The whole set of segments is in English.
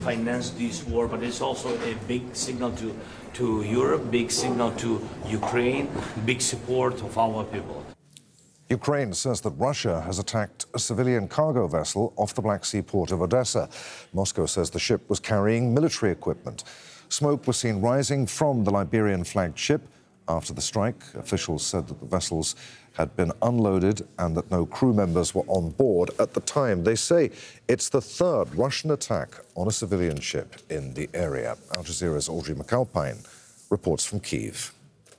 finance this war, but it's also a big signal to Europe, big signal to Ukraine, big support of our people. Ukraine says that Russia has attacked a civilian cargo vessel off the Black Sea port of Odessa. Moscow says the ship was carrying military equipment. Smoke was seen rising from the Liberian-flagged ship. After the strike, officials said that the vessels had been unloaded and that no crew members were on board at the time. They say it's the third Russian attack on a civilian ship in the area. Al Jazeera's Audrey McAlpine reports from Kyiv.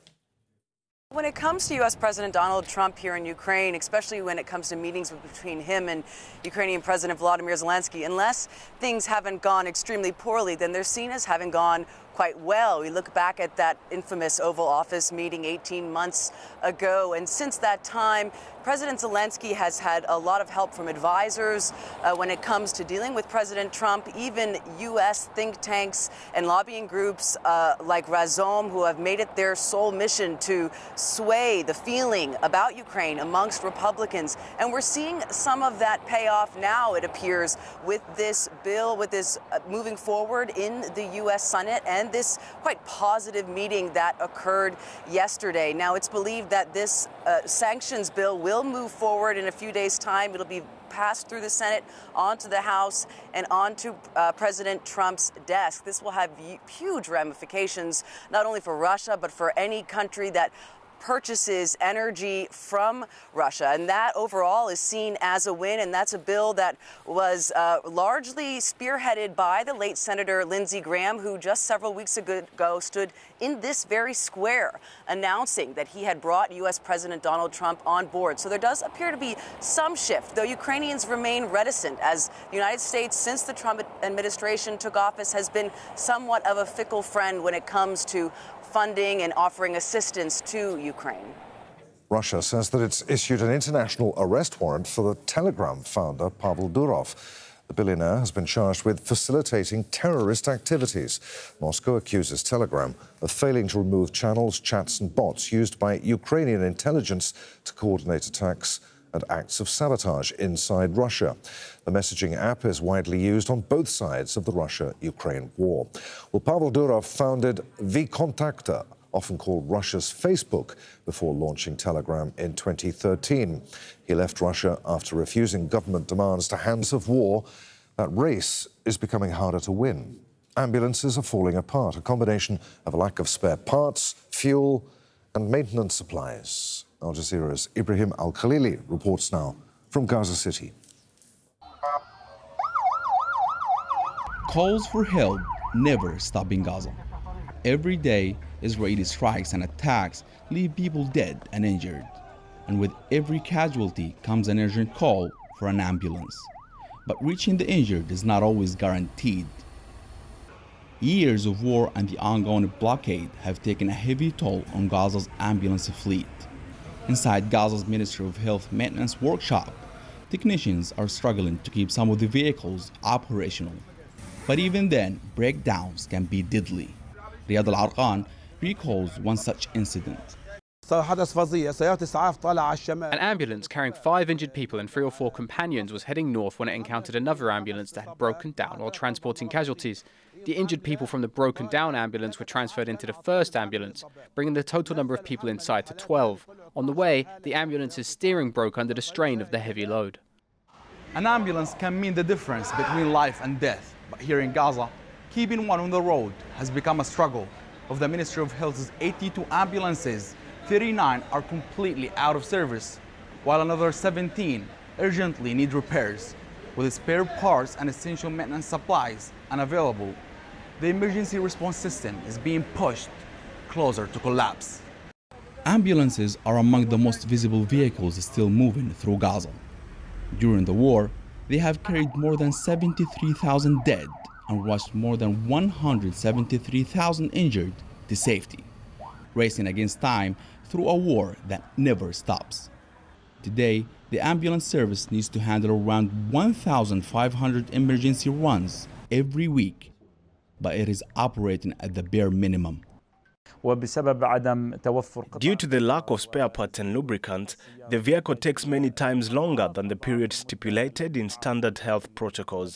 When it comes to U.S. President Donald Trump here in Ukraine, especially when it comes to meetings between him and Ukrainian President Volodymyr Zelensky, unless things haven't gone extremely poorly, then they're seen as having gone quite well. We look back at that infamous Oval Office meeting 18 months ago, and since that time, President Zelensky has had a lot of help from advisors when it comes to dealing with President Trump. Even U.S. think tanks and lobbying groups like Razom, who have made it their sole mission to sway the feeling about Ukraine amongst Republicans. And we're seeing some of that pay off now, it appears, with this bill, with this moving forward in the U.S. Senate and this quite positive meeting that occurred yesterday. Now, it's believed that this sanctions bill will move forward in a few days' time. It'll be passed through the Senate, onto the House, and onto President Trump's desk. This will have huge ramifications, not only for Russia, but for any country that purchases energy from Russia. And that overall is seen as a win. And that's a bill that was largely spearheaded by the late Senator Lindsey Graham, who just several weeks ago stood in this very square announcing that he had brought U.S. President Donald Trump on board. So there does appear to be some shift, though Ukrainians remain reticent, as the United States, since the Trump administration took office, has been somewhat of a fickle friend when it comes to funding and offering assistance to Ukraine. Russia says that it's issued an international arrest warrant for the Telegram founder, Pavel Durov. The billionaire has been charged with facilitating terrorist activities. Moscow accuses Telegram of failing to remove channels, chats and bots used by Ukrainian intelligence to coordinate attacks and acts of sabotage inside Russia. The messaging app is widely used on both sides of the Russia-Ukraine war. Well, Pavel Durov founded VKontakte, often called Russia's Facebook, before launching Telegram in 2013. He left Russia after refusing government demands to hands of war. That race is becoming harder to win. Ambulances are falling apart, a combination of a lack of spare parts, fuel and maintenance supplies. Al Jazeera's Ibrahim Al-Khalili reports now from Gaza City. Calls for help never stop in Gaza. Every day, Israeli strikes and attacks leave people dead and injured. And with every casualty comes an urgent call for an ambulance. But reaching the injured is not always guaranteed. Years of war and the ongoing blockade have taken a heavy toll on Gaza's ambulance fleet. Inside Gaza's Ministry of Health Maintenance workshop, technicians are struggling to keep some of the vehicles operational. But even then, breakdowns can be deadly. Riyad Al-Arqan recalls one such incident. An ambulance carrying 5 injured people and 3 or 4 companions was heading north when it encountered another ambulance that had broken down while transporting casualties. The injured people from the broken down ambulance were transferred into the first ambulance, bringing the total number of people inside to 12. On the way, the ambulance's steering broke under the strain of the heavy load. An ambulance can mean the difference between life and death, but here in Gaza, keeping one on the road has become a struggle. Of the Ministry of Health's 82 ambulances, 39 are completely out of service, while another 17 urgently need repairs. With spare parts and essential maintenance supplies unavailable, the emergency response system is being pushed closer to collapse. Ambulances are among the most visible vehicles still moving through Gaza. During the war, they have carried more than 73,000 dead and rushed more than 173,000 injured to safety, racing against time through a war that never stops. Today, the ambulance service needs to handle around 1,500 emergency runs every week, but it is operating at the bare minimum. Due to the lack of spare parts and lubricant, the vehicle takes many times longer than the period stipulated in standard health protocols.